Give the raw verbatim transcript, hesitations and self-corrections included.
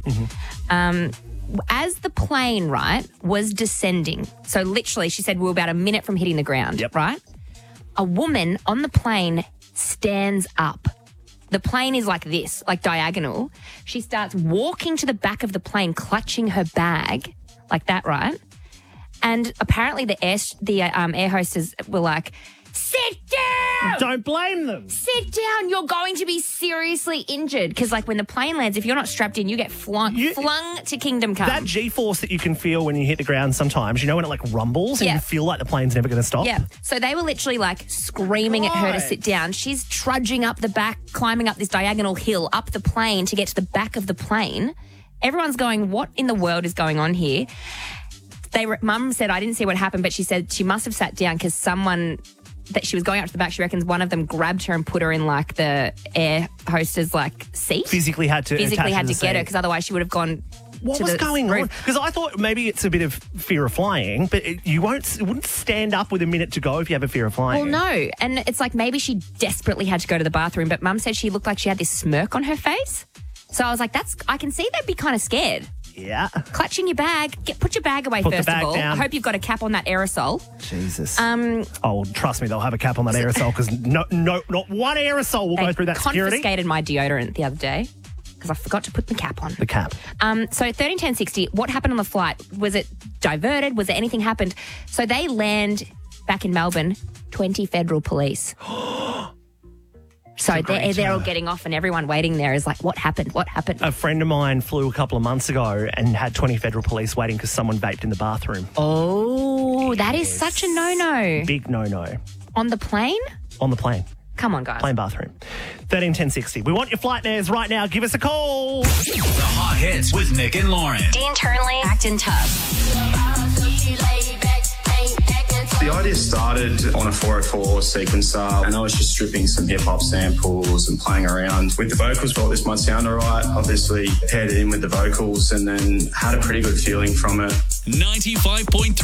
Mm-hmm. Um, as the plane, right, was descending, so literally she said we were about a minute from hitting the ground, Yep. right? A woman on the plane stands up. The plane is like this, like diagonal. She starts walking to the back of the plane, clutching her bag, like that, right? And apparently the air, the um, air hostess were like, sit down! Don't blame them. Sit down. You're going to be seriously injured. Because, like, when the plane lands, if you're not strapped in, you get flung, You- flung to kingdom come. That G-force that you can feel when you hit the ground sometimes, you know when it like rumbles and Yeah. you feel like the plane's never going to stop? Yeah. So they were literally like screaming at her to Right. sit down. She's trudging up the back, climbing up this diagonal hill, up the plane to get to the back of the plane. Everyone's going, what in the world is going on here? They were, Mum said, I didn't see what happened, but she said she must have sat down because someone that she was going out to the back, she reckons one of them grabbed her and put her in like the air hostess like seat. Physically had to Physically attach had the to get her seat. because otherwise she would have gone. What to was the going roof. on? Because I thought maybe it's a bit of fear of flying, but it, you won't, it wouldn't stand up with a minute to go if you have a fear of flying. Well, no. And it's like maybe she desperately had to go to the bathroom, but Mum said she looked like she had this smirk on her face. So I was like, "That's." I can see they'd be kind of scared. Yeah. Clutching your bag, get, put your bag away Put the first bag of all. down. I hope you've got a cap on that aerosol. Jesus. Um, oh, trust me, they'll have a cap on that aerosol because no, no, not one aerosol will they go through that security. confiscated my deodorant the other day because I forgot to put the cap on. The cap. Um, so thirteen ten sixty, what happened on the flight? Was it diverted? Was there anything happened? So they land back in Melbourne, twenty federal police. So they're, great, they're all uh, getting off and everyone waiting there is like, what happened? What happened? A friend of mine flew a couple of months ago and had twenty federal police waiting because someone vaped in the bathroom. Oh, that is such a no-no. Big no-no. On the plane? On the plane. Come on, guys. Plane bathroom. thirteen ten sixty. We want your flight nares right now. Give us a call. The Hot Hits with Nick and Lauren. Dean Turnley, acting tough. The idea started on a four oh four sequencer, and I was just stripping some hip-hop samples and playing around with the vocals. Thought this might sound all right. Obviously paired it in with the vocals and then had a pretty good feeling from it. ninety-five point three